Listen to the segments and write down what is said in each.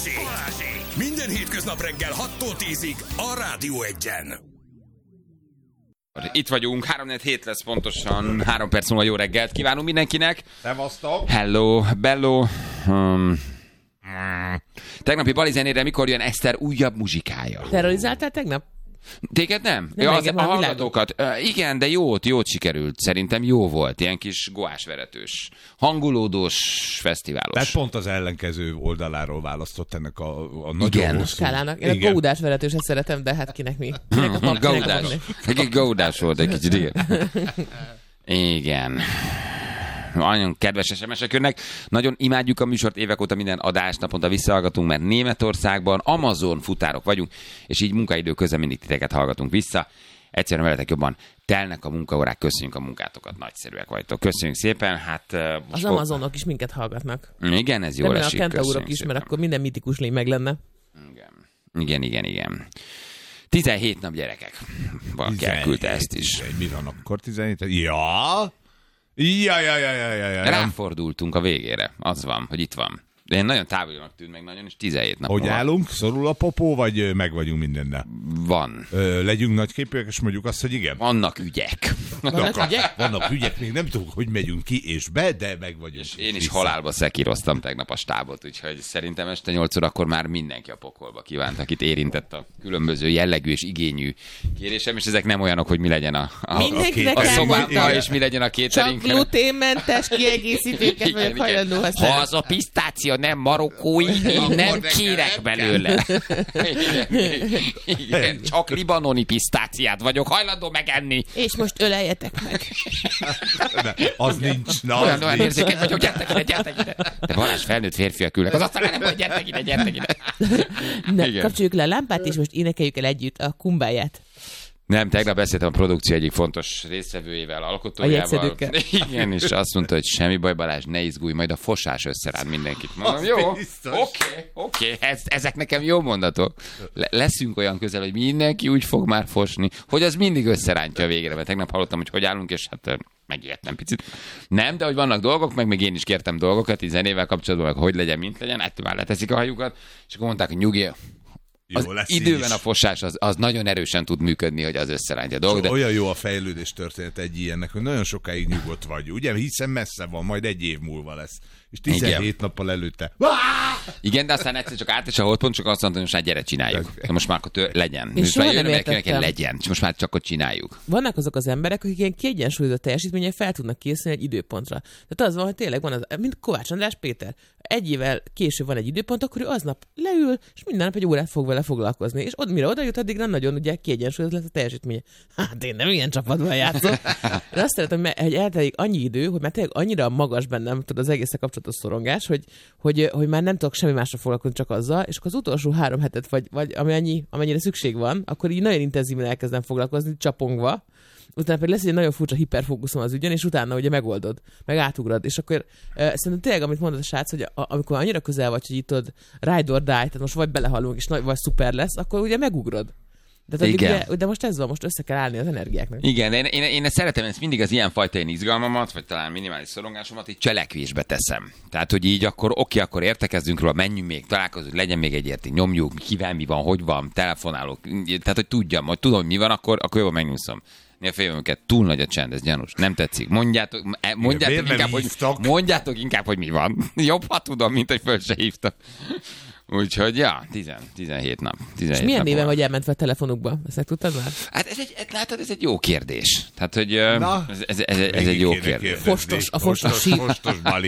Minden hétköznap reggel 6-tól 10-ig a Rádió 1-en. Itt vagyunk, 3-4 lesz pontosan, 3 perc múlva jó reggelt kívánunk mindenkinek. Szevasztok! Hello, bello. Tegnapi Bali zenére mikor jön Eszter újabb muzsikája? Terrorizáltál tegnap? Téged nem? Nem, Ja, engem a a hallgatókat. Igen, de jót sikerült. Szerintem jó volt. Ilyen kis goásveretős, hangulódós, fesztiválos. Tehát pont az ellenkező oldaláról választott ennek a nagyon Igen. hosszú. Skálának. Én a góudás veretőset szeretem, de hát kinek mi? Kinek a pap, kinek a Gaudás. magné? Neki gaudás volt egy kicsit, igen. Igen. Nagyon kedves SMS-ek jönnek. Nagyon imádjuk a műsort, évek óta minden adást naponta visszahallgatunk, mert Németországban Amazon futárok vagyunk, és így munkaidő közben mindig titeket hallgatunk vissza. Egyszerűen veletek jobban telnek a munkaórák, köszönjük a munkátokat, nagyszerűek vagytok. Köszönjük szépen. Hát, Az Amazonok is minket hallgatnak. Igen, ez jól Remélem esik. a kentaurok Köszönjük is, szépen. mert akkor minden mitikus lény meg lenne. Igen. 17 nap gyerekek. Valaki elküldte ezt is. Mi van akkor 17? Ja. Ráfordultunk a végére. Az van, hogy itt van. De én nagyon távolinak tűnt meg nagyon, és 17 nap Hogy állunk? Szorul a popó, vagy meg vagyunk mindennel? van. Legyünk nagyképűek, és mondjuk azt, hogy igen. Vannak ügyek. Vannak ügyek, még nem tudjuk, hogy megyünk ki és be, de meg vagyunk. Én is halálba szekíroztam tegnap a stábot, úgyhogy szerintem este 8 órakor már mindenki a pokolba kívánt, akit érintett a különböző jellegű és igényű kérésem, és ezek nem olyanok, hogy mi legyen a Mindenkinek szobában, elmondtam. és mi legyen a Csak catering. gluténmentes kiegészítőket vagyok hajlandó Ha használni. az a pisztácia nem marokkói, én nem kérek belőle. Igen, csak libanoni pisztáciát vagyok hajlandó megenni. És most öleljetek meg. Az nincs. Na, Olyan az nincs. érzékeny vagyok, gyertek ide. De Balázs, felnőtt férfiak ülnek. Az aztán nem baj, gyertek ide. Ne, Igen. kapcsoljuk le a lámpát, és most énekeljük el együtt a kumbáját. Nem, tegnap beszéltem a produkció egyik fontos résztvevőjével, alkotójával. jegyszedőkkel. Igen, és azt mondta, hogy semmi baj, Balázs, ne izgulj, majd a fosás összerád mindenkit. Mondom, jó, biztos. oké, ezek nekem jó mondatok. Leszünk olyan közel, hogy mindenki úgy fog már fosni, hogy az mindig összerántja a végre, mert tegnap hallottam, hogy állunk, és hát megijedtem picit. Nem, de hogy vannak dolgok, meg még én is kértem dolgokat, így zenével kapcsolatban, meg hogy legyen, mint legyen, ettől már leteszik a hajukat, és akkor mondták, hogy nyugi, az Jó lesz időben így a is. fosás az nagyon erősen tud működni, hogy az összerántja a dolgot. De... Olyan jó a fejlődés történet egy ilyennek, hogy nagyon sokáig nyugodt vagy, ugye? Hiszen messze van, majd egy év múlva lesz. És 17 Igen. nappal előtte. Igen, de aztán egyszer csak át, és a holdpont csak azt mondta, hogy most már gyere, csináljuk. De most már akkor legyen. És Most soha már nem jön neki értettem. legyen. És most már csak ott csináljuk. Vannak azok az emberek, akik ilyen kiegyensúlyozott teljesítményen fel tudnak készülni egy időpontra. Tehát az van, hogy tényleg van az, mint Kovács András Péter. Egy évvel később van egy időpont, akkor ő aznap leül, és minden nap egy órát fog vele foglalkozni. És mire oda jut, addig nem nagyon ugye kiegyensúlyozott lesz a teljesítménye. Hát én nem ilyen csapatban játszom. De azt szeretem, hogy eltelik annyi idő, hogy már tényleg annyira magas bennem tud az egész kapcsolatos szorongás, hogy már nem tudok semmi másra foglalkozni, csak azzal, és akkor az utolsó 3 hetet, vagy amennyire szükség van, akkor így nagyon intenzíven elkezdem foglalkozni, csapongva, utána pedig lesz egy nagyon furcsa hiperfókuszom az ügyön, és utána ugye megoldod, meg átugrad, és akkor szerintem tényleg, amit mondod a srác, hogy amikor annyira közel vagy, hogy itt tudod ride or die, tehát most vagy belehalunk, és vagy szuper lesz, akkor ugye megugrod. De, Igen. ugye, de most ez van, most össze kell állni az energiáknak. Igen, de én szeretem ezt mindig az ilyenfajta én izgalmamat, vagy talán minimális szorongásomat így cselekvésbe teszem. Tehát, hogy így akkor akkor értekezzünk róla, menjünk még, találkozunk, legyen még egy érti, nyomjuk, kivel mi van, hogy van, telefonálok. Tehát, hogy tudjam, hogy tudom, mi van, akkor jobban megnyuszom. Néha félőmünket, túl nagy a csend, ez gyanús, nem tetszik. Mondjátok inkább, hogy mi van. Jobb, ha tudom, mint hogy föl se hívtak. Úgyhogy, ja, 17 nap. 17 És milyen nap néven van. vagy elmentve a telefonukba? Ezt meg tudtad már? Hát látod, ez egy jó kérdés. Tehát, hogy Na, ez egy jó kérdés. A fostos sír. Fostos Bali.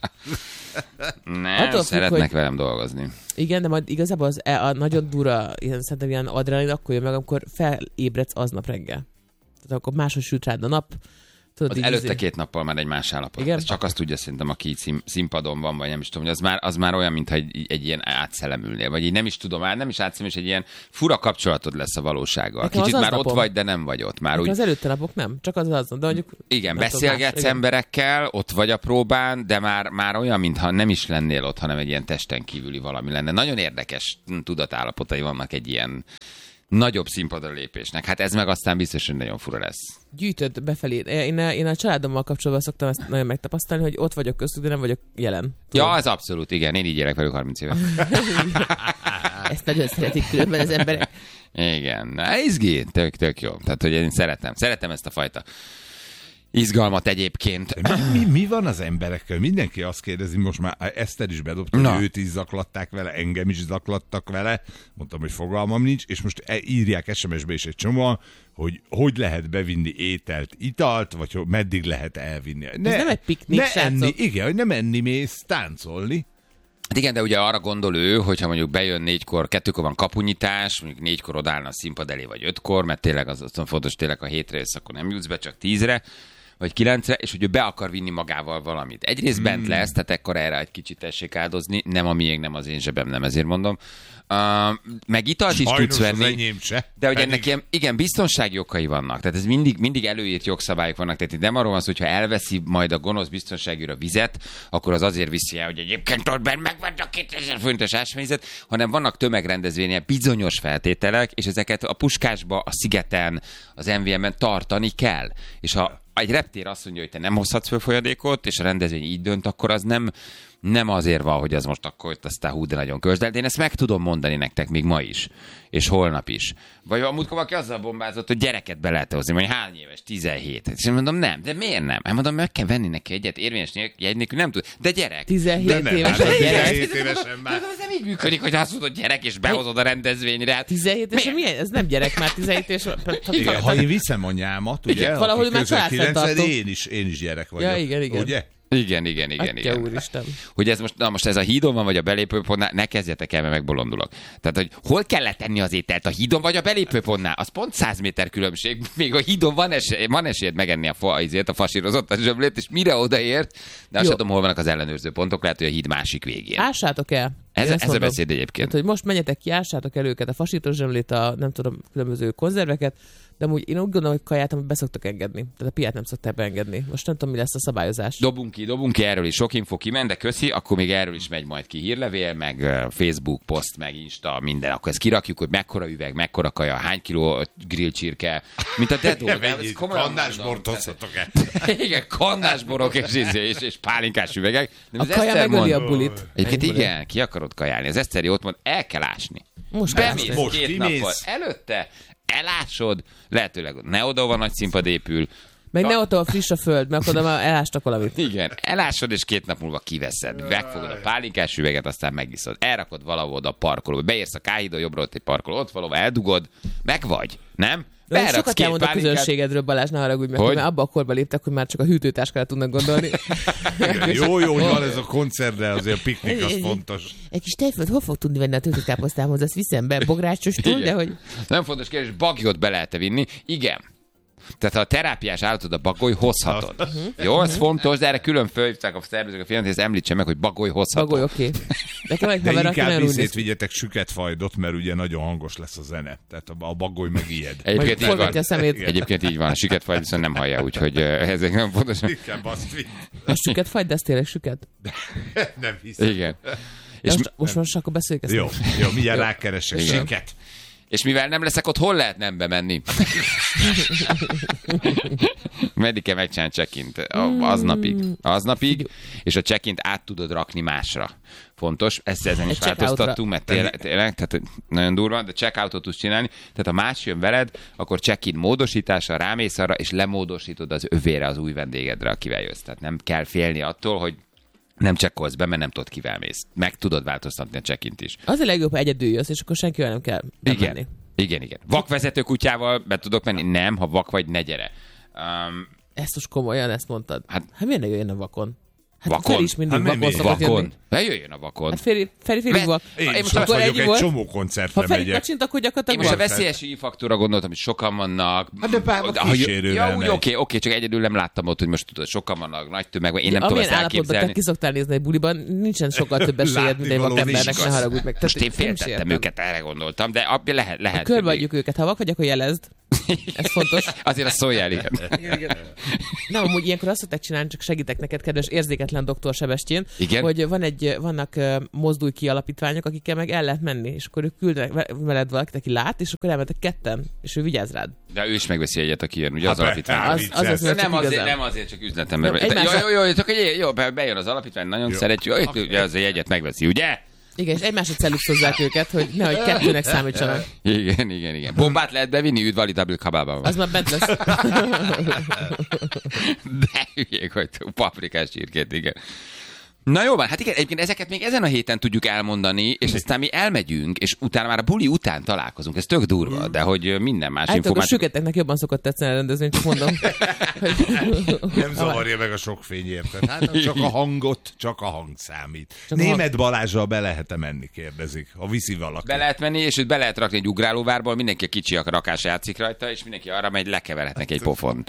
Nem, Attól függ, szeretnek hogy- velem dolgozni. Igen, de majd igazából a nagyon durva, szerintem ilyen adrenalin akkor jön meg, amikor felébredsz aznap reggel. Tehát akkor máshogy süt rád a nap. Tudod, Az így előtte izé- 2 nappal már egy más állapot. Igen? Ez csak azt tudja szerintem, aki így színpadon van, vagy nem is tudom, hogy az már olyan, mintha egy ilyen átszellemülnél, vagy így nem is tudom, nem is átszem, és egy ilyen fura kapcsolatod lesz a valósággal. Nekem Kicsit az már ott napom. vagy, de nem vagy ott. Már úgy, Az előtte napok nem, csak az, de mondjuk... igen, nem tudom, beszélgetsz más, igen. emberekkel, ott vagy a próbán, de már olyan, mintha nem is lennél ott, hanem egy ilyen testen kívüli valami lenne. Nagyon érdekes tudatállapotai vannak egy ilyen nagyobb színpadra lépésnek. Hát ez meg aztán biztos, hogy nagyon fura lesz. Gyűjtöd befelé. Én a családommal kapcsolatban szoktam ezt nagyon megtapasztalni, hogy ott vagyok köztük, de nem vagyok jelen. Ja, az abszolút, igen. Én így élek velük 30 éve. Ezt nagyon szeretik különben az emberek. Igen. Na, izgi. Tök jó. Tehát, hogy én szeretem ezt a fajta izgalmat egyébként. Mi van az emberekkel? Mindenki azt kérdezi, most már Eszter is bedobta, hogy őt is zaklatták vele, engem is zaklattak vele. Mondtam, hogy fogalmam nincs, és most írják SMS-be is egy csomóan, hogy lehet bevinni ételt, italt, vagy hogy meddig lehet elvinni. Ez nem egy piknik, enni, igen, hogy nem enni mész, táncolni. Hát igen, de ugye arra gondol ő, hogyha mondjuk bejön 4-kor, 2-kor van kapunyítás, mondjuk 4-kor odállna a színpad elé, vagy 5-kor, mert tényleg az fontos, tényleg a 7-re jössz, akkor nem jutsz be, csak 10-re, vagy 9-re, és hogy ő be akar vinni magával valamit. Egyrészt bent lesz, tehát ekkor erre egy kicsit tessék áldozni, nem a miénk, nem az én zsebem, nem ezért mondom. Meg italt is tudsz venni, de hogy ennek ilyen, igen, biztonsági okai vannak. Tehát ez mindig előírt jogszabályok vannak. Tehát itt nem arról van szó, hogyha elveszi majd a gonosz biztonságűr a vizet, akkor az azért viszi el, hogy egyébként ott benn megvett a 2000 forintos ásványvizet, hanem vannak tömegrendezvények, bizonyos feltételek, és ezeket a Puskásba, a Szigeten, az MVM-ben tartani kell. És ha egy reptér azt mondja, hogy te nem hozhatsz föl folyadékot, és a rendezvény így dönt, akkor az nem azért van, hogy az most akkor itt aztán hú, de nagyon kösd, de én ezt meg tudom mondani nektek még ma is, és holnap is. Vagy amúgy valaki azzal bombázott, hogy gyereket be lehet hozni, mondjuk hány éves, 17. És én mondom, nem, de miért nem? Hát mondom, meg kell venni neki egyet, érvényes jegy nélkül nem tud. De gyerek. 17 éves a gyerek. 17 évesen már. Ez nem így működik, hogy azt mondod, gyerek, és behozod a rendezvényre. Hát 17 éves, milyen? Ez nem gyerek már 17 éves. Igen, ha én viszem anyámat, ugye, igen, valahol már családfenntartó. én is gyerek vagyok. Ja, igen. Ugye? Igen. Atya úristen. Hogy ez most ez a hídon van, vagy a belépőpontnál, ne kezdjetek el, mert megbolondulok. Tehát, hogy hol kellett tenni az ételt, a hídon vagy a belépőpontnál? Az pont 100 méter különbség. Még a hídon van esélyed megenni a fasírozott zsömlét, és mire odaért, de azt sem tudom, hol vannak az ellenőrző pontok, lehet, hogy a híd másik végén. Ássátok el. Ez a beszéd egyébként. Tehát, hogy most menjetek ki, ássátok el őket, a fasíros zsömlét, a nem tudom, különböző konzerveket, de amúgy én úgy gondolom, hogy kaját, amit beszoktak engedni. Tehát a piát nem szokták beengedni. Most nem tudom, mi lesz a szabályozás. Dobunk ki, erről is sok info kiment, de köszi, akkor még erről is megy majd ki hírlevél, meg Facebook poszt, meg Insta, minden. Akkor ezt kirakjuk, hogy mekkora üveg, mekkora kaja, hány kiló grillcsirke, mint a Dedó. Kannásbort hozhatok el. Igen, kannásborok és pálinkás üvegek. A kaja megöli a bulit. Egyébként igen, ki akarod kajálni. Az Eszteri ott mond, el kell ásni. Most bemész 2 nappal előtte, elásod, lehetőleg ne oda van nagy színpad épül. Meg ne ott a friss a föld, mert oda már elástak valamit. Igen, elásod, és 2 nap múlva kiveszed. Megfogod a pálinkás üveget, aztán megiszod. Elrakod valahol oda a parkolóba. Beérsz a K-hídon, jobbra ott egy parkoló, ott valahol eldugod, meg vagy, nem? De sokat elmond a közönségedről, Balázs, ne haragudj meg, mert abba a korba léptek, hogy már csak a hűtőtáskára tudnak gondolni. Jó, hogy van ez a koncert, de azért a piknik az fontos. Egy kis tejfölt, hol fog tudni venni a töltőkáposztámhoz? Azt viszem be Bográcsostól, de hogy... Nem fontos kérdés, bagyot be lehet vinni? Igen. Tehát ha a terápiás állatod a bagoly, hozhatod. Jó, ez fontos, de erre külön fölhívták a szervezők a filmet, hogy ezt említse meg, hogy bagoly hozhatod. Bagoly, oké. De inkább viszét vigyetek süketfajdot, mert ugye nagyon hangos lesz a zene. Tehát a bagoly meg ijed. Egyébként így van. A süketfajd viszont nem hallja, úgyhogy ezek nem fontos. Inkább azt vitt. A süketfajd, de ez tényleg süket? Nem hiszem. Igen. És most akkor beszéljük ezt. Jó, mindjárt rákeresek. Süket. És mivel nem leszek ott, hol lehet nem bemenni? Meddig kell megcsinálni check-int? Aznapig, és a check-int át tudod rakni másra. Fontos, ezen is változtattunk, mert tényleg, tehát nagyon durva, de check-outot tudsz csinálni. Tehát ha más jön veled, akkor check-in módosításra, rámész arra, és lemódosítod az övére az új vendégedre, akivel jössz. Tehát nem kell félni attól, hogy nem csekkolsz be, mert nem tudod, kivel mész. Meg tudod változtatni a check-int is. Az a legjobb, ha egyedül jössz, és akkor senkivel nem kell bemenni. Igen. Vakvezető kutyával be tudok menni? Nem, ha vak vagy, ne gyere. Ezt most komolyan, ezt mondtad. Hát miért ne jöjjön a vakon? Hát vakon? Feri is mindig vakon szokott jönni. Ne jöjjön a vakon. Hát Feri vak. Én most vagyok, egy csomó koncertre megyek. Ha Feri kacsint, akkor gyakorlatilag én most a veszélyes faktorra gondoltam, hogy sokan vannak. Hát de bár kísérővel megy. Oké, csak egyedül nem láttam ott, hogy most tudod, sokan vannak, nagy tömeg, én nem tudom ezt elképzelni. Amilyen ki szoktál nézni egy buliban, nincsen sokkal több esélyed, mint egy vakembernek, ne haragudj meg. Most én féltettem őket, erre gondoltam, de lehet. Körbeadjuk őket, ha vak vagy, akkor jelezd. Ez fontos. Azért a szóljál, igen. Igen. Nem, amúgy ilyenkor azt szokták csinálni, csak segítek neked, kedves érzéketlen doktor Sebestyén, Igen? hogy vannak mozdulj ki alapítványok, akikkel meg el lehet menni, és akkor ők küldenek veled valakit, aki lát, és akkor elmentek ketten, és ő vigyáz rád. De ő is megveszi egyet, aki jön, ugye az alapítvány. Az Nem azért, csak üzletemben. Jó, csak bejön az alapítvány, nagyon szeretjük, ugye az egyet megveszi, ugye? Igen, és egymásra celluxozzák őket, hogy nehogy kettőnek számítsanak. Igen. Bombát lehet bevinni, üdv Alitabil kabában. Az már bent lesz. De hülyék, hogy paprikás csirkét, igen. Na jó van, hát igen, egyébként ezeket még ezen a héten tudjuk elmondani, és aztán mi elmegyünk, és utána már a buli után találkozunk. Ez tök durva, de hogy minden más információ... A süketeknek jobban szokott tetszeni a rendezvény, csak mondom. Nem zavarja meg a sok fény, érted? Hát csak a hangot, csak a hang számít. Csak Németh Balázsral be lehet-e menni, kérdezik, ha viszi valaki. Be lehet menni, és őt be lehet rakni egy ugrálóvárból, mindenki a kicsi rakás játszik rajta, és mindenki arra megy, lekeverhetnek egy pofon.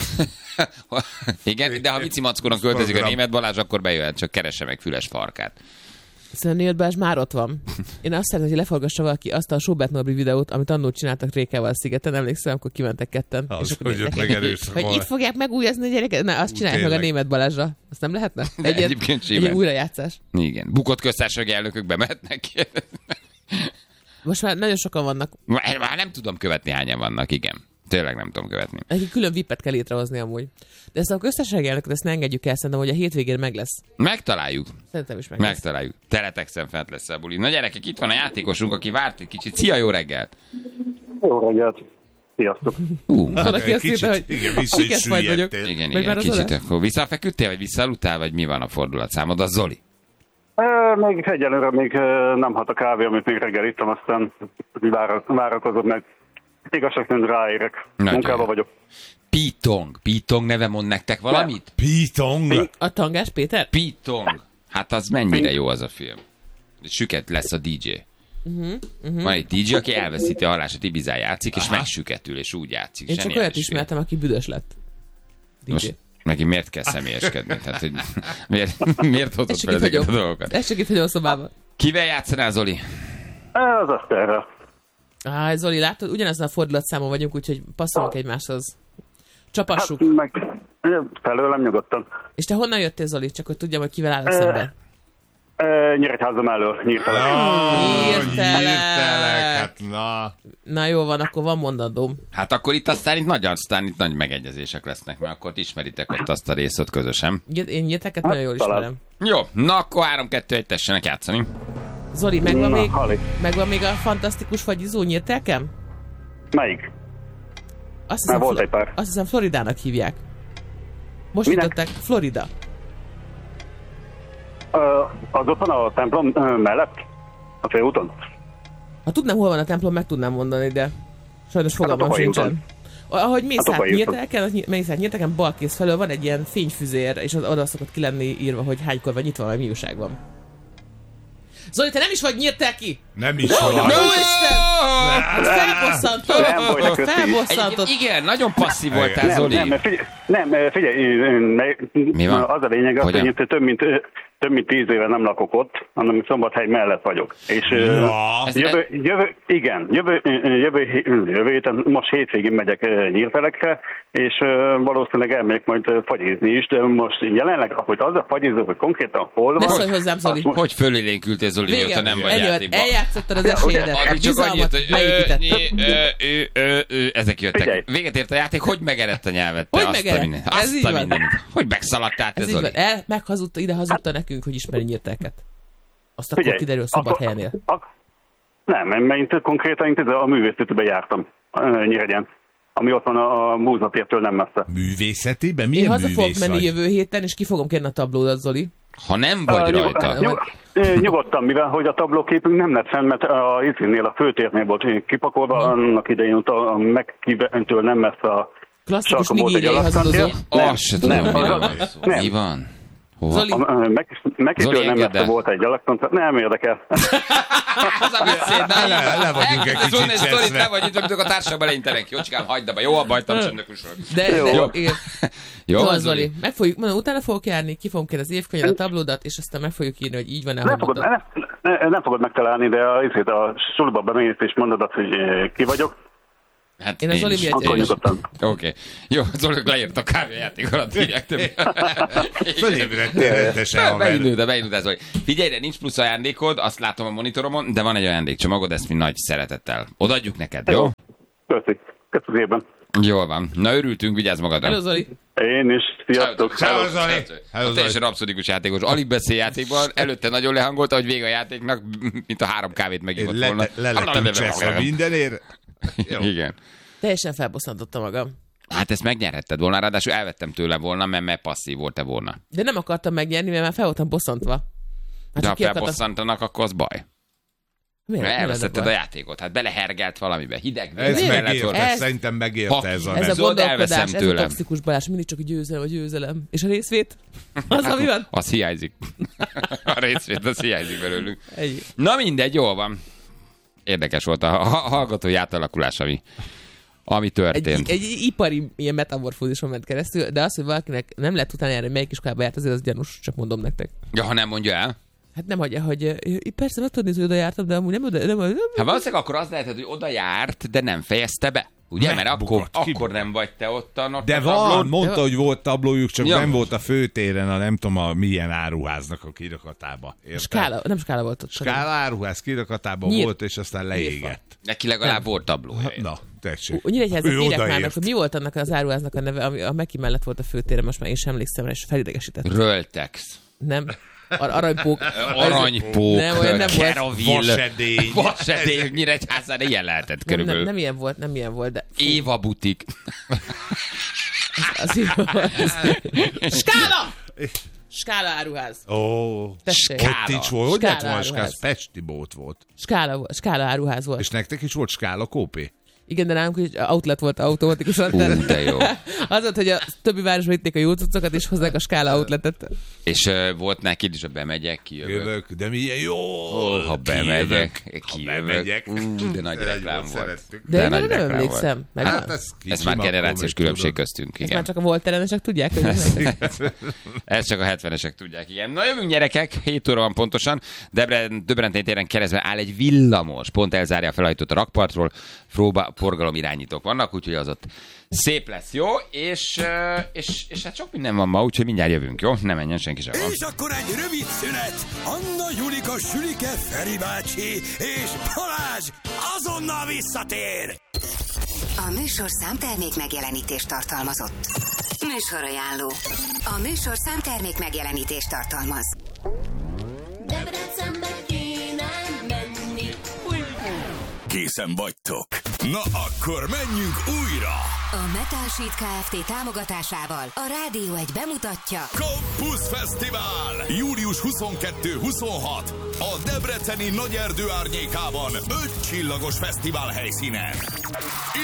Igen, de ha Vici Mackónak költözik a Németh Balázs, akkor bejöhet, csak keresse meg füles farkát. Szerintem Németh Balázs már ott van. Én azt szeretném, hogy leforgassa valaki azt a Schubert Norbi videót, amit annól csináltak Rékával a szigeten, emlékszem, akkor kimentek ketten. Az, és akkor hogy itt fogják megújazni a gyereket. Na, azt csinálják meg a Németh Balázsra. Azt nem lehetne? Egy újrajátszás. Igen. Bukott köztársasági elnökök bemehetnek. Most már nagyon sokan vannak. Már nem tudom követni, hányan vannak, igen. Tényleg nem tudom követni. Egy külön VIP-et kell létrehozni amúgy. De ezt a köztársasági elnököt, ezt ne engedjük el, szerintem, hogy a hétvégén meg lesz. Megtaláljuk. Szerintem is megtaláljuk. Teletexen fent lesz a buli. Na gyerekek, itt van a játékosunk, aki várt egy kicsit. Szia, jó reggelt! Jó reggelt! Sziasztok! Valaki azt írta, hogy siket majd vagyok. Igen, kicsit. Akkor visszafeküdtél, vagy visszaaludtál, vagy mi van a fordulatszámod? Az Zoli? Még egyelőre még nem hat a kávé, amit még reggel ittam, aztán várakozom meg. Igazság szerint ráérek. Munkában vagyok. Pitong neve mond nektek valamit? Pitong? A Tangás Péter? Pitong. Hát az mennyire jó az a film. Süket lesz a DJ. Van egy DJ, aki elveszíti a hallását, Ibizán játszik, és megsüketül, és úgy játszik. Én csak olyat ismertem, aki büdös lett. DJ. Most neki miért kell személyeskedni? Tehát, hogy miért hozott fel ezeket a dolgokat? Ez csak itt hagyom a szobában. Kivel játszanál, Zoli? Az Aszterrel. Zoli, látod, ugyanezen a fordulatszámon vagyunk, úgyhogy passzolunk egymáshoz. Csapassuk. Hát felőlem nyugodtan. És te honnan jöttél, Zoli? Csak hogy tudjam, hogy kivel állok szemben. Nyíregyházam elől. Nyírtelek. Hát Na jó van, akkor van mondandóm. Hát akkor itt aztán itt nagy megegyezések lesznek, mert akkor ismeritek ott azt a részt közösen. Én nyírteket nagyon jól ismerem. Jó, na akkor 3-2-1 tessenek játszani. Zoli, megvan még a fantasztikus fagyizó nyírtelkem? Melyik? Azt hiszem Floridának hívják. Most jutották Florida. Az ott van a templom mellett? A főúton? Ha tudnám, hol van a templom, meg tudnám mondani, de sajnos fogalmam sincsen. Ahogy mész át nyírteken balkész felől van egy ilyen fényfüzér, és oda szokott ki lenni írva, hogy hánykor van nyitva, vagy mi újság van. Zoli, te nem is vagy nyírtelki? Nem is vagy. Isten! Felbosszantod! Igen, nagyon passzív voltál, Zoli. Figyelj, az a lényeg, hogy több mint 10 éve nem lakok ott, hanem Szombathely mellett vagyok. És jövő héten, most hétvégén megyek Nyírtelekre, és valószínűleg elmegyek majd fagyizni is, de most jelenleg, hogy az a fagyizó, hogy konkrétan hol van... Ne szólj hozzám, Zoli. Hogy fölélénkültél, Zoli, mióta nem vagy játékban? Eljátszottad az esélyedet. A bizalmat ezek jöttek. Véget ért a játék, hogy megerett a nyelvet? Hogy megerett? Ez így van. Hogy megszaladt te, Zoli? Meghazudta, ide hazudta nekünk, hogy ismeri nyírtelket. Azt akkor kiderül Szombathelyenél. Nem, mert én konkrétan a művészetben jártam Nyíregyén, ami ott van a múzeumtértől nem messze. Művészetiben? Milyen művész vagy? Én haza fogok menni jövő héten, és ki fogom kérni a tablódat, Zoli. Ha nem vagy rajta. Nyugodtan, mivel hogy a tablóképünk nem lett fenn, mert a izénél, a főtérnél volt kipakolva, annak idején a megkíventől nem messze a klasszikus nigériai hazudozó. Mi van? Zoli. Megkívül nem messze volt egy alaktantra, nem érdekel. Le vagyunk egy kicsit cseszve. Te vagy itt, amikor a társaság beleintenek. Jócskám, hagyd abba, jó, abba hagytam csöndökusról. Jó, Zoli. Utána fogok járni, ki fogom kérni az évkönyvet, a tablódat, és aztán meg fogjuk írni, hogy így van-e. Nem fogod megtalálni, de a suliba bemész és mondod azt, hogy ki vagyok. Hát Én az Zoli miatt Akkor nyugodtan. Oké. Jó, Zoli leírt a kávéjáték alatt, írják többi. Fölébredtél rendesen, haver. Beindult Zoli. Figyelj, de nincs plusz ajándékod, azt látom a monitoromon, de van egy ajándékcsomagod, ezt mi nagy szeretettel odaadjuk neked, jó? Köszi. Köszi szépen. Jól van. Na, örültünk, vigyázz magadra. Hello, Zoli. Én is. Sziasztok. Hello, Zoli. Hello, Teljesen Zoli. rapszodikus játékos. Alig beszél játékban, előtte nagyon lehangolta, hogy vége a játéknak, mint a 3 kávét megívott volna. Lettünk cseszve mindenért. Jó. Igen. Teljesen felbosszantotta magam. Hát ezt megnyerhetted volna, ráadásul elvettem tőle volna, mert passzív volt-e volna. De nem akartam megnyerni, mert már fel voltam bosszantva. Hát De csak ha ki akartam- felbosszantanak, akkor az baj. Miért? Mert Mi lenne elvesztetted a baj? játékot, hát belehergelt valamibe, hideg. Ez víz kellett megérte, volna. Ez- szerintem megérte Ha- ez a Ez a nem. Zöld, gondolkodás, elveszem ez a tőlem. toxikus Balázs, mindig csak a győzelem. És a részvét? Az, ami van? Az hiányzik. A részvét, az hiányzik belőlünk. Egy. Na mindegy, jól van. Érdekes volt a hallgatói átalakulás, ami történt. Egy ipari ilyen metamorfózison ment keresztül, de az, hogy valakinek nem lehet utána járni, hogy melyik iskolába járt, azért az gyanús, csak mondom nektek. Ja, ha nem mondja el. Hát nem hagyja, hogy persze meg tudod nézni, hogy oda jártam, de amúgy nem oda. Hát valószínűleg akkor az lehet, hogy oda járt, de nem fejezte be. Ugye? Mert Megbukott, akkor nem vagy te ott a De a van, tablón. mondta, hogy volt tablójuk, csak Ja. nem volt a főtéren, a nem tudom, a milyen áruháznak a kirakatába. Érted? Skála, nem skála volt ott. Skála áruház kirakatában Nyílt. volt, és aztán leégett. Neki legalább volt tablója. Na, tessék. Nyíregyházat Ő írják már, odaért. hogy mi volt annak az áruháznak a neve, ami a Meki mellett volt a főtéren, most már én sem emlékszem rá, és felidegesített. Röltex. Nem? Aranypók. Aranypók. Nem, olyan nem volt. Keravil. Vasedély. Vasedély. Nyíregyházán ilyen lehetett körülbelül. Nem ilyen volt, de... Éva butik. Az így volt. Skála! Skála áruház. Ó, Tessék. ott is volt. Hogy Skála lett volna Skála? áruház. Pesti bót volt. Skála áruház volt. És nektek is volt Skála kópé? Igen, de nálunk is outlet volt automatikusan. De jó. Az volt, hogy a többi városba vitték a jó cuccokat, és hozzák a Skála outletet. És volt neked is, ha bemegyek, kijövök. Jövök, de milyen jó. Ha bemegyek, kijövök. bemegyek. De nagy reklám Nagyon volt. szerettük. De én nagy nem reklám emlékszem. volt. Megvan? Hát ez Ez már generációs különbség köztünk, Ez már igen. csak a volt ellenesek tudják, hogy Ez csak a 70-esek tudják, igen. Na jövünk gyerekek, 7 óra van pontosan. Debreceni téren keresztben áll egy villamos. Pont elzárja a felhajtót a rakpartról. Forgalom irányítók vannak, úgyhogy az ott szép lesz, jó? És hát sok minden van ma, úgyhogy mindjárt jövünk, jó? Ne menjen, senki sem van. És akkor egy rövid szünet. Anna, Julika, Sülike, Feri bácsi és Balázs azonnal visszatér. A műsor számtermék megjelenítést tartalmazott. Műsorajánló. A műsor számtermék megjelenítést tartalmaz. Debrecenbe kéne menni. Készen vagytok. Na akkor menjünk újra. A Metal Sheet Kft. Támogatásával a Rádió 1 bemutatja Campus Fesztivál. Július 22-26. A Debreceni Nagyerdő árnyékában 5 csillagos fesztivál helyszínen.